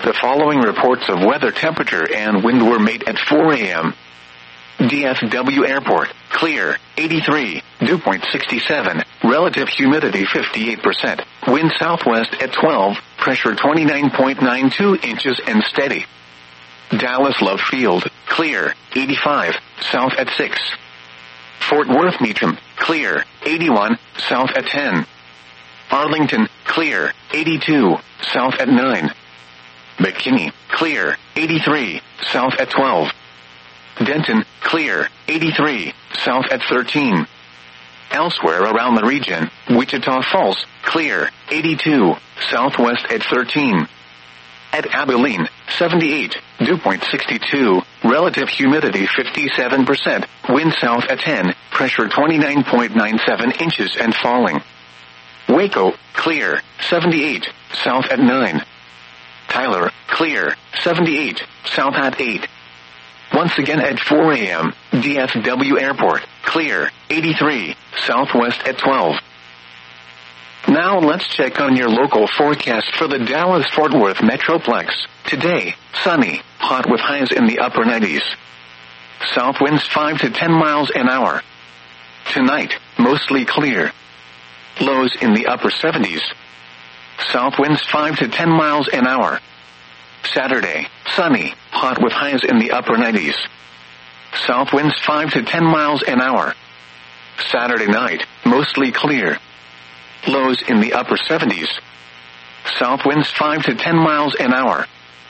The following reports of weather, temperature, and wind were made at 4 a.m. DFW Airport, clear, 83, dew point 67, relative humidity 58%, wind southwest at 12, pressure 29.92 inches and steady. Dallas Love Field, clear, 85, south at 6. Fort Worth Meacham, clear, 81, south at 10. Arlington, clear, 82, south at 9. McKinney, clear, 83, south at 12. Denton, clear, 83, south at 13. Elsewhere around the region, Wichita Falls, clear, 82, southwest at 13. At Abilene, 78, dew point 62, relative humidity 57%, wind south at 10, pressure 29.97 inches and falling. Waco, clear, 78, south at 9. Tyler, clear, 78, south at 8. Once again at 4 a.m., DFW Airport, clear, 83, southwest at 12. Now let's check on your local forecast for the Dallas-Fort Worth Metroplex. Today, sunny, hot with highs in the upper 90s. South winds 5 to 10 miles an hour. Tonight, mostly clear. Lows in the upper 70s. South winds 5 to 10 miles an hour. Saturday, sunny, hot with highs in the upper 90s. South winds 5 to 10 miles an hour. Saturday night, mostly clear. Lows in the upper 70s. South winds 5 to 10 miles an hour.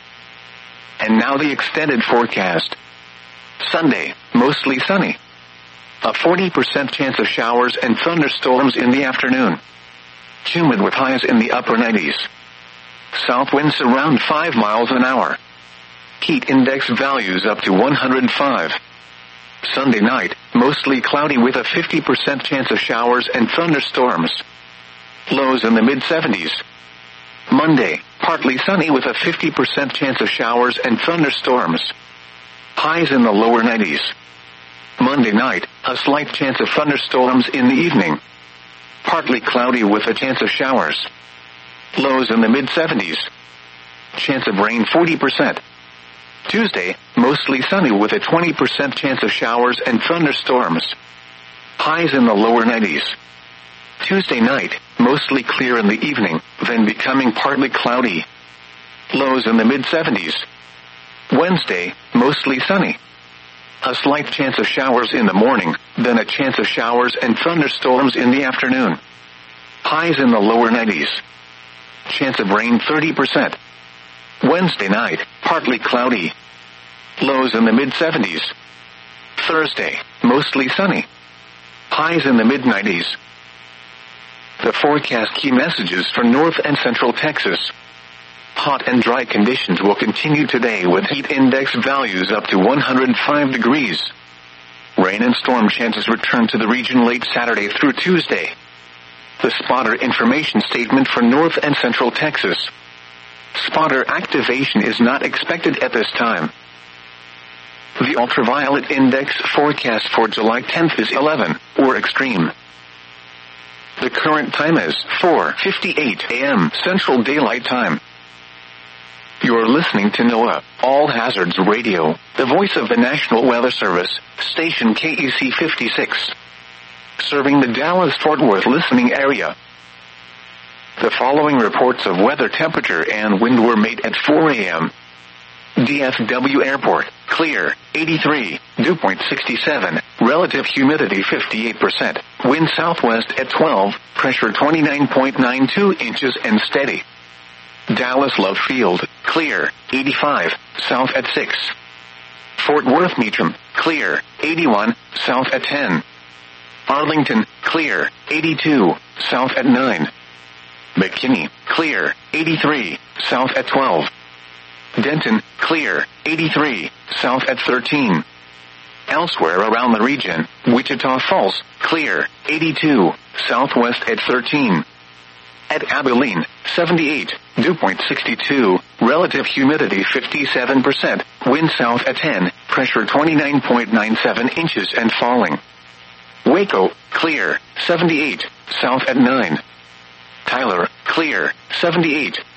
And now the extended forecast. Sunday, mostly sunny. A 40% chance of showers and thunderstorms in the afternoon. Humid with highs in the upper 90s. South winds around 5 miles an hour. Heat index values up to 105. Sunday night, mostly cloudy with a 50% chance of showers and thunderstorms. Lows in the mid-70s. Monday, partly sunny with a 50% chance of showers and thunderstorms. Highs in the lower 90s. Monday night, a slight chance of thunderstorms in the evening. Partly cloudy with a chance of showers. Lows in the mid-70s. Chance of rain 40%. Tuesday, mostly sunny with a 20% chance of showers and thunderstorms. Highs in the lower 90s. Tuesday night, mostly clear in the evening, then becoming partly cloudy. Lows in the mid-70s. Wednesday, mostly sunny. A slight chance of showers in the morning, then a chance of showers and thunderstorms in the afternoon. Highs in the lower 90s. Chance of rain 30%. Wednesday night, partly cloudy. Lows in the mid-70s. Thursday, mostly sunny. Highs in the mid-90s. The forecast key messages for North and Central Texas. Hot and dry conditions will continue today with heat index values up to 105 degrees. Rain and storm chances return to the region late Saturday through Tuesday. The spotter information statement for North and Central Texas. Spotter activation is not expected at this time. The ultraviolet index forecast for July 10th is 11, or extreme. The current time is 4:58 a.m. Central Daylight Time. You're listening to NOAA, All Hazards Radio, the voice of the National Weather Service, station KEC 56. Serving the Dallas-Fort Worth listening area. The following reports of weather, temperature, and wind were made at 4 a.m. DFW Airport, clear, 83, dew point 67, relative humidity 58%, wind southwest at 12, pressure 29.92 inches and steady. Dallas Love Field, clear, 85, south at 6. Fort Worth Meacham, clear, 81, south at 10. Arlington, clear, 82, south at 9. McKinney, clear, 83, south at 12. Denton, clear, 83, south at 13. Elsewhere around the region, Wichita Falls, clear, 82, southwest at 13. At Abilene, 78, dew point 62, relative humidity 57%, wind south at 10, pressure 29.97 inches and falling. Waco, clear, 78, south at 9. Tyler, clear, 78,